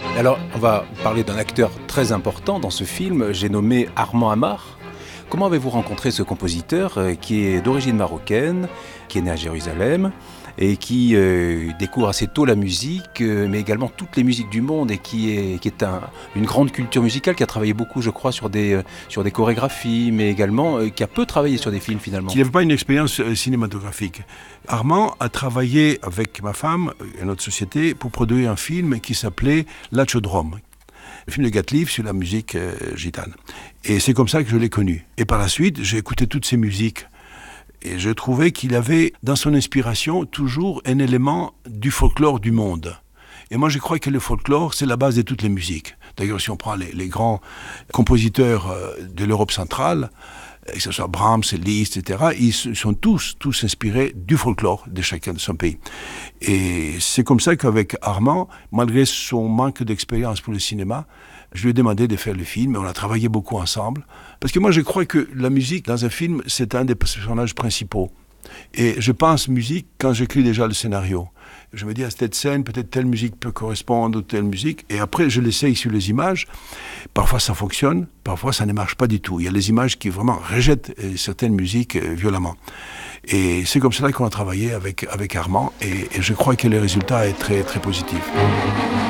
Alors, on va parler d'un acteur très important dans ce film, j'ai nommé Armand Amar. Comment avez-vous rencontré ce compositeur qui est d'origine marocaine, qui est né à Jérusalem et qui découvre assez tôt la musique, mais également toutes les musiques du monde et qui est une grande culture musicale, qui a travaillé beaucoup, je crois, sur des chorégraphies, mais également qui a peu travaillé sur des films finalement. Il n'avait pas une expérience cinématographique. Armand a travaillé avec ma femme et notre société pour produire un film qui s'appelait L'Achodrome, le film de Gatliff sur la musique gitane. Et c'est comme ça que je l'ai connu. Et par la suite, j'ai écouté toutes ces musiques. Et je trouvais qu'il avait, dans son inspiration, toujours un élément du folklore du monde. Et moi, je crois que le folklore, c'est la base de toutes les musiques. D'ailleurs, si on prend les grands compositeurs de l'Europe centrale, que ce soit Brahms, Liszt, etc., ils sont tous inspirés du folklore de chacun de son pays. Et c'est comme ça qu'avec Armand, malgré son manque d'expérience pour le cinéma, je lui ai demandé de faire le film et on a travaillé beaucoup ensemble. Parce que moi, je crois que la musique dans un film, c'est un des personnages principaux. Et je pense musique quand j'écris déjà le scénario. Je me dis à cette scène, peut-être telle musique peut correspondre ou telle musique. Et après, je l'essaye sur les images. Parfois, ça fonctionne. Parfois, ça ne marche pas du tout. Il y a les images qui vraiment rejettent certaines musiques violemment. Et c'est comme cela qu'on a travaillé avec Armand. Et je crois que le résultat est très, très positif.